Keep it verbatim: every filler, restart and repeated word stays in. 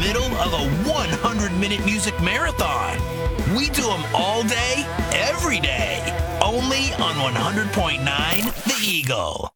middle of a hundred minute music marathon. We do them all day, every day, only on one hundred point nine The Eagle.